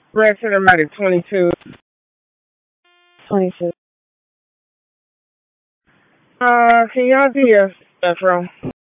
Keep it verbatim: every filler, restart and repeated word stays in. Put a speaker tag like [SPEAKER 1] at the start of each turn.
[SPEAKER 1] Red Cinematic twenty-two. twenty-two. Uh, can y'all do your stuff wrong?